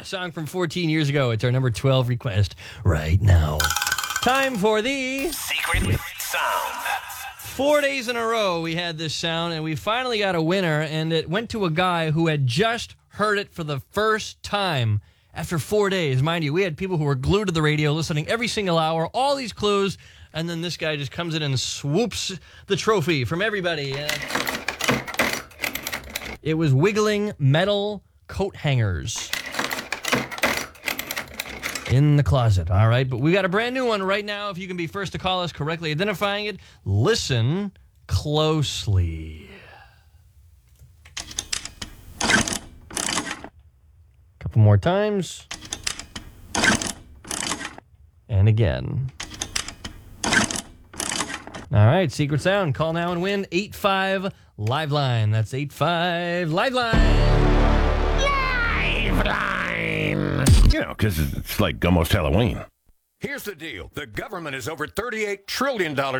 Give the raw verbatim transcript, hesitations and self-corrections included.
song from fourteen years ago. It's our number twelve request right now. Time for the Secret Sound. Four days in a row we had this sound, and we finally got a winner, and it went to a guy who had just heard it for the first time after four days. Mind you, we had people who were glued to the radio, listening every single hour, all these clues, and then this guy just comes in and swoops the trophy from everybody. Uh, it was wiggling metal coat hangers in the closet. All right, but we got a brand new one right now. If you can be first to call us correctly identifying it, listen closely. Couple more times. And again. All right, Secret Sound. Call now and win eight five Live Line. That's eight five Live Line. Live Line. You know, because it's like almost Halloween. Here's the deal. The government is over thirty-eight trillion dollars